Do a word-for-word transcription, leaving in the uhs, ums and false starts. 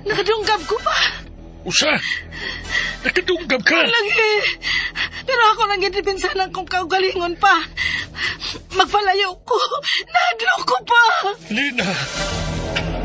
Nakadunggab ko pa. Usa? Nakadunggab ka? Lagi. Pero ako nang gidipinsanan kong kaugalingon pa. Magpalayo ko. Nadlo ko pa. Lina!